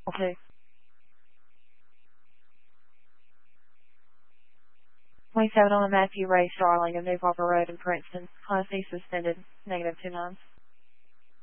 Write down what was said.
2. 27 on a Matthew Ray Starling of New Parker Road in Princeton. Class C suspended. -2 9.